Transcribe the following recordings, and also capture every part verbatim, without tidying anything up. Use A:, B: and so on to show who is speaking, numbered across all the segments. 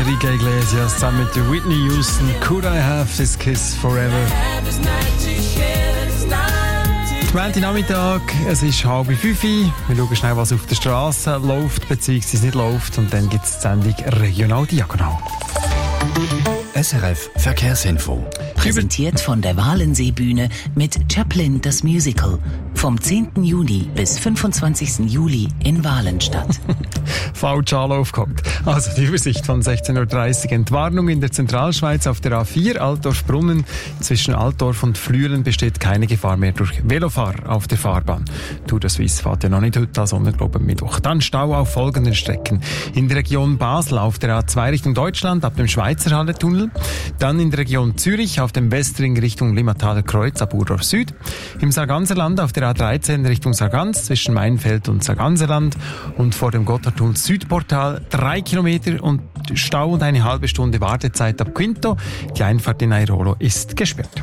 A: Enrique Iglesias zusammen mit Whitney Houston. Could I have this kiss forever? Montag Nachmittag, es ist halb fünf. Wir schauen schnell, was auf der Straße läuft bzw. nicht läuft. Und dann gibt es die Sendung Regional Diagonal.
B: S R F Verkehrsinfo.
C: Präsentiert von der Walenseebühne mit Chaplin das Musical. Vom zehnten Juni bis fünfundzwanzigsten Juli in Walenstadt.
A: Falsch Anlauf gehabt. Also die Übersicht von sechzehn Uhr dreißig. Entwarnung in der Zentralschweiz auf der A vier Altdorf-Brunnen. Zwischen Altdorf und Flüelen besteht keine Gefahr mehr durch Velofahrer auf der Fahrbahn. Tour de Suisse fährt ja noch nicht heute, sondern glaube Mittwoch. Dann Stau auf folgenden Strecken. In der Region Basel auf der A zwei Richtung Deutschland ab dem Schweizerhalle-Tunnel. Dann in der Region Zürich auf dem Westring Richtung Limmataler Kreuz ab Urdorf Süd. Im Sarganserland auf der A dreizehn Richtung Sargans zwischen Mainfeld und Sarganserland. Und vor dem Gotthardtunnel Südportal drei Kilometer und Stau und eine halbe Stunde Wartezeit ab Quinto. Die Einfahrt in Airolo ist gesperrt.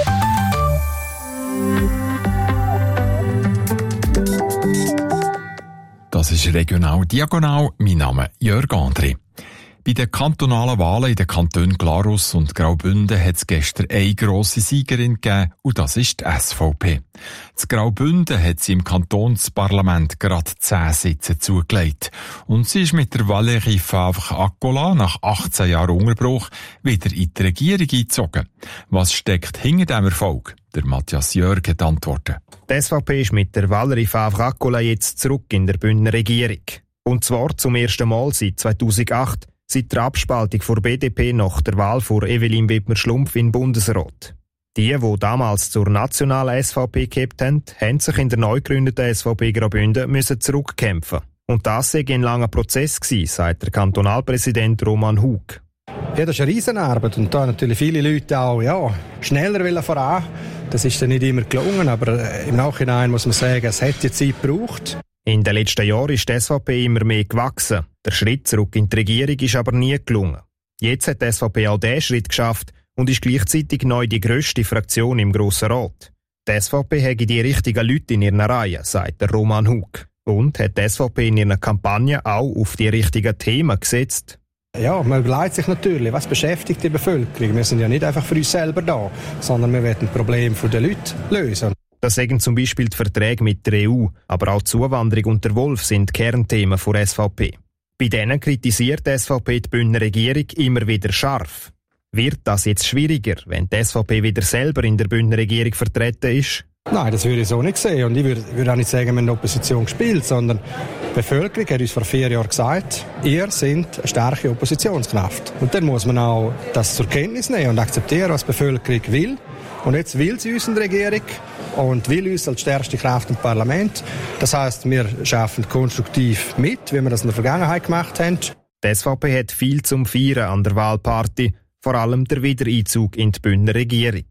D: Das ist Regional Diagonal. Mein Name ist Jörg André. Bei den kantonalen Wahlen in den Kantonen Glarus und Graubünden hat es gestern eine grosse Siegerin gegeben, und das ist die S V P. Das Graubünden hat sie im Kantonsparlament gerade zehn Sitze zugelegt. Und sie ist mit der Valérie Favre-Accola nach achtzehn Jahren Unterbruch wieder in die Regierung eingezogen. Was steckt hinter diesem Erfolg? Der Matthias Jörg hat Antworten.
E: Die S V P ist mit der Valérie Favre-Accola jetzt zurück in der Bündner Regierung. Und zwar zum ersten Mal seit zweitausendacht. Seit der Abspaltung der B D P nach der Wahl von Evelyn Wittmer-Schlumpf in den Bundesrat. Die, die damals zur nationalen S V P gehabt haben, haben sich in der neu gegründeten S V P Graubünden müssen zurückkämpfen. Und das sei ein langer Prozess gewesen, sagt der Kantonalpräsident Roman Hug.
F: Ja, das ist eine Riesenarbeit und da natürlich viele Leute auch ja, schneller voran. Das ist dann nicht immer gelungen, aber im Nachhinein muss man sagen, es hat die Zeit gebraucht.
E: In den letzten Jahren ist die S V P immer mehr gewachsen. Der Schritt zurück in die Regierung ist aber nie gelungen. Jetzt hat die S V P auch diesen Schritt geschafft und ist gleichzeitig neu die grösste Fraktion im Grossen Rat. Die S V P hätte die richtigen Leute in ihren Reihen, sagt der Roman Hug. Und hat die S V P in ihrer Kampagne auch auf die richtigen Themen gesetzt.
F: Ja, man überlegt sich natürlich, was beschäftigt die Bevölkerung. Wir sind ja nicht einfach für uns selber da, sondern wir wollen ein Problem für die Leute lösen.
E: Das sagen zum Beispiel die Verträge mit der E U, aber auch die Zuwanderung und der Wolf sind Kernthemen der S V P. Bei denen kritisiert die S V P die Bündner Regierung immer wieder scharf. Wird das jetzt schwieriger, wenn die S V P wieder selber in der Bündner Regierung vertreten ist?
F: Nein, das würde ich so nicht sehen. Und ich würde, würde auch nicht sagen, wir haben in der Opposition gespielt, sondern die Bevölkerung hat uns vor vier Jahren gesagt, ihr seid eine starke Oppositionskraft. Und dann muss man auch das zur Kenntnis nehmen und akzeptieren, was die Bevölkerung will. Und jetzt will sie uns in der Regierung und will uns als stärkste Kraft im Parlament. Das heisst, wir arbeiten konstruktiv mit, wie wir das in der Vergangenheit gemacht haben.
E: Die S V P hat viel zum Feiern an der Wahlparty, vor allem der Wiedereinzug in die Bündner Regierung.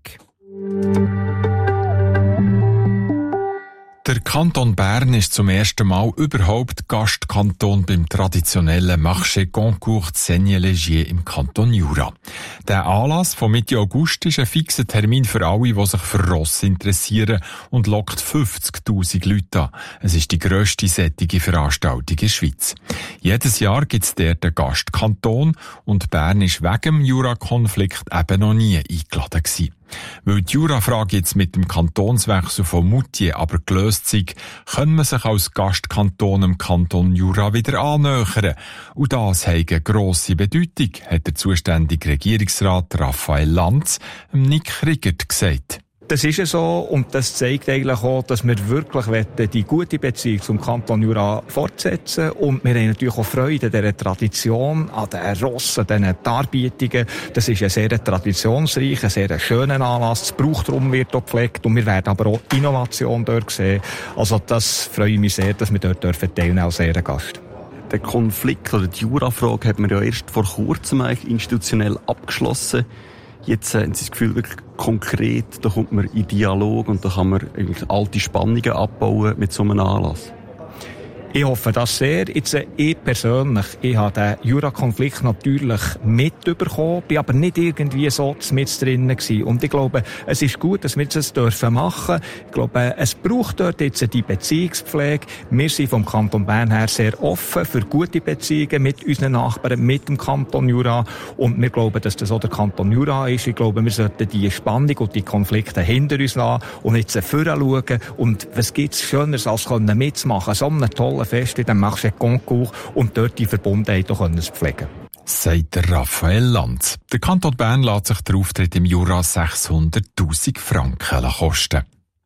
D: Der Kanton Bern ist zum ersten Mal überhaupt Gastkanton beim traditionellen Marché Concours Seigne-Legier im Kanton Jura. Der Anlass von Mitte August ist ein fixer Termin für alle, die sich für Ross interessieren und lockt fünfzigtausend Leute an. Es ist die grösste solche Veranstaltung in der Schweiz. Jedes Jahr gibt es dort einen Gastkanton und Bern ist wegen dem Jura-Konflikt eben noch nie eingeladen gewesen. Weil die Jura-Frage jetzt mit dem Kantonswechsel von Moutier aber gelöst sei, kann man sich als Gastkanton im Kanton Jura wieder annähern. Und das hat eine grosse Bedeutung, hat der zuständige Regierungsrat Raphael Lanz Nick Riegert gesagt.
G: Das ist ja so und das zeigt eigentlich auch, dass wir wirklich die gute Beziehung zum Kanton Jura fortsetzen und wir haben natürlich auch Freude an dieser Tradition, an den Rossen, an diesen Darbietungen. Das ist ein sehr traditionsreicher, sehr schöner Anlass. Das Brauchtum wird auch gepflegt und wir werden aber auch Innovation dort sehen. Also das freue ich mich sehr, dass wir dort teilnehmen dürfen, als Ehrengast.
H: Der Konflikt oder die Jura-Frage hat man ja erst vor kurzem eigentlich institutionell abgeschlossen. Jetzt haben Sie das Gefühl, wirklich konkret, da kommt man in Dialog und da kann man eigentlich alte Spannungen abbauen mit so einem Anlass?
G: Ich hoffe das sehr. Jetzt, ich persönlich, ich habe den Jura-Konflikt natürlich mitbekommen, bin aber nicht irgendwie so mit drinnen gewesen. Und ich glaube, es ist gut, dass wir das dürfen machen. Ich glaube, es braucht dort jetzt die Beziehungspflege. Wir sind vom Kanton Bern her sehr offen für gute Beziehungen mit unseren Nachbarn, mit dem Kanton Jura. Und wir glauben, dass das auch der Kanton Jura ist. Ich glaube, wir sollten die Spannung und die Konflikte hinter uns lassen und jetzt voranschauen. Und was gibt's Schöneres, als können mitzumachen? So einen tollen Fest in dem Marché-Concours und dort die Verbundenheit auch können pflegen.
D: Sagt der Raphael Lanz. Der Kanton Bern lässt sich der Auftritt im Jura sechshunderttausend Franken kosten.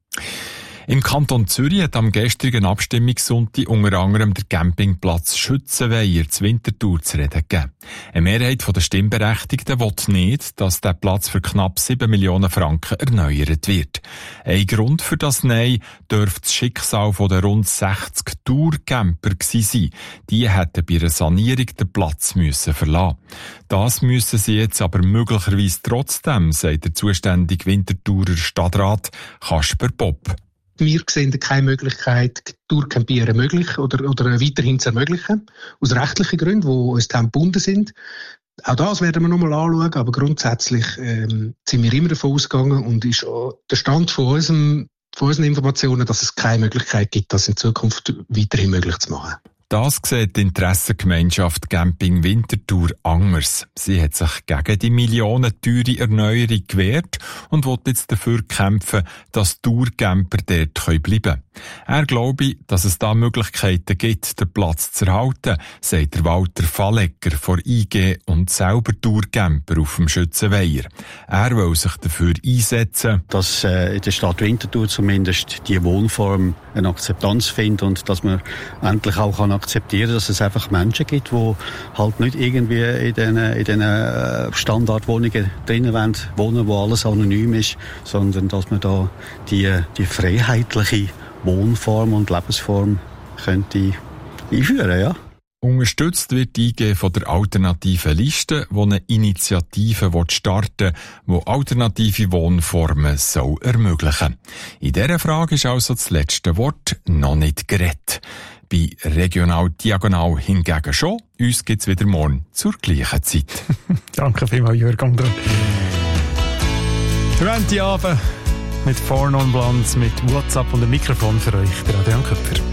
D: Im Kanton Zürich hat am gestrigen Abstimmungssonntag unter anderem der Campingplatz Schützenweiher zu Winterthur zu reden gegeben. Eine Mehrheit der Stimmberechtigten will nicht, dass der Platz für knapp sieben Millionen Franken erneuert wird. Ein Grund für das Nein dürfte das Schicksal der rund sechzig Tourcamper gewesen sein. Die hätten bei einer Sanierung den Platz müssen verlassen. Das müssen sie jetzt aber möglicherweise trotzdem, sagt der zuständige Winterthurer Stadtrat Kasper Bob.
I: Wir sehen keine Möglichkeit, Tourcampieren möglich oder, oder weiterhin zu ermöglichen. Aus rechtlichen Gründen, die uns dann gebunden sind. Auch das werden wir nochmal anschauen, aber grundsätzlich ähm, sind wir immer davon ausgegangen und ist auch der Stand von, unserem, von unseren Informationen, dass es keine Möglichkeit gibt, das in Zukunft weiterhin möglich zu machen.
D: Das sieht die Interessengemeinschaft Camping Winterthur anders. Sie hat sich gegen die millionenteure Erneuerung gewehrt und will jetzt dafür kämpfen, dass Tourcamper dort bleiben können. Er glaube, dass es da Möglichkeiten gibt, den Platz zu erhalten, sagt der Walter Fallegger von I G und selber Tourcamper auf dem Schützenweiher. Er will sich dafür einsetzen,
J: dass äh, in der Stadt Winterthur zumindest die Wohnform eine Akzeptanz findet und dass man endlich auch kann akzeptieren, dass es einfach Menschen gibt, die halt nicht irgendwie in diesen in den Standardwohnungen drinnen wollen, wohnen, wo alles anonym ist, sondern dass man da die, die freiheitliche Wohnform und Lebensform könnte einführen, ja.
D: Unterstützt wird die I G von der alternativen Liste, die eine Initiative starten will, die alternative Wohnformen soll ermöglichen. In dieser Frage ist also das letzte Wort noch nicht geredet. Bei Regional Diagonal hingegen schon. Uns gibt's wieder morgen zur gleichen Zeit.
A: Danke vielmals, Jürgen. Abend mit Four Non Blondes, mit WhatsApp und einem Mikrofon für euch, der Adrian Köpfer.